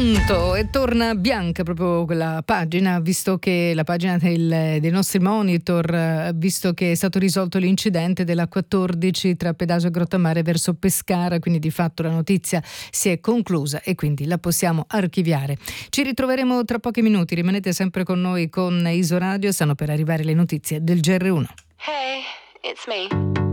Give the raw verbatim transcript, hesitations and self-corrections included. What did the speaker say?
punto e torna bianca proprio quella pagina, visto che la pagina del, dei nostri monitor, visto che è stato risolto l'incidente della quattordici tra Pedasio e Grottamare verso Pescara, quindi di fatto la notizia si è conclusa e quindi la possiamo archiviare. Ci ritroveremo tra pochi minuti, rimanete sempre con noi con Isoradio, stanno per arrivare le notizie del G R uno. Hey, it's me.